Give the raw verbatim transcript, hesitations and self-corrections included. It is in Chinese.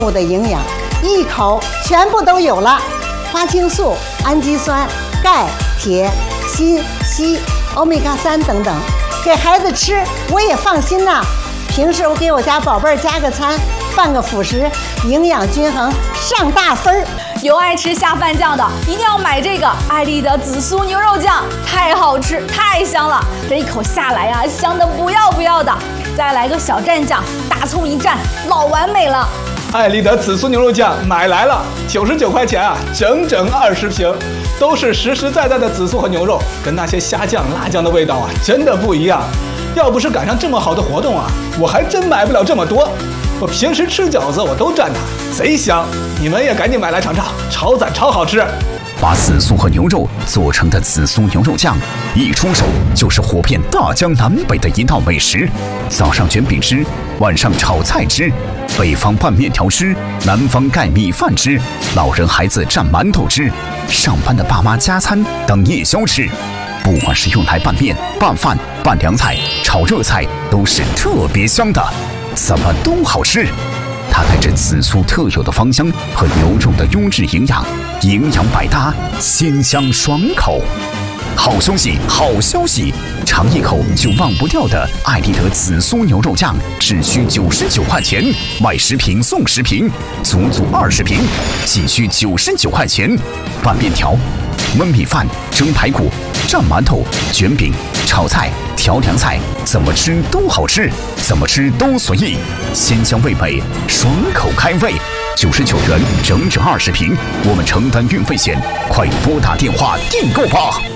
物的营养，一口全部都有了。花青素、氨基酸、钙、铁、锌、硒、欧米伽三等等，给孩子吃我也放心呐、啊。平时我给我家宝贝儿加个餐，拌个辅食，营养均衡，上大分儿。 有爱吃下饭酱的，一定要买这个爱丽的紫苏牛肉酱，太好吃，太香了，这一口下来呀、啊，香的不要不要的。再来个小蘸酱，大葱一蘸，老完美了。 爱丽的紫苏牛肉酱买来了，九十九块钱啊，整整二十瓶，都是实实在在的紫苏和牛肉，跟那些虾酱、辣酱的味道啊，真的不一样。要不是赶上这么好的活动啊，我还真买不了这么多。我平时吃饺子我都蘸它，贼香。你们也赶紧买来尝尝，超赞超好吃。 把紫苏和牛肉做成的紫苏牛肉酱，一出手就是火遍大江南北的一道美食。早上卷饼吃，晚上炒菜吃，北方拌面条吃，南方盖米饭吃，老人孩子蘸馒头吃，上班的爸妈加餐当夜宵吃。不管是用来拌面、拌饭、拌凉菜、炒热菜，都是特别香的，怎么都好吃。它带着紫苏特有的芳香和牛肉的优质营养，营养百搭，鲜香爽口。好消息，好消息！尝一口就忘不掉的爱丽德紫苏牛肉酱，只需九十九块钱，买十瓶送十瓶，足足二十瓶，仅需九十九块钱。拌面条、焖米饭、蒸排骨、蘸馒头、卷饼、炒菜、调凉菜，怎么吃都好吃，怎么吃都随意，鲜香味美，爽口开胃。九十九元整整二十瓶，我们承担运费险，快拨打电话订购吧。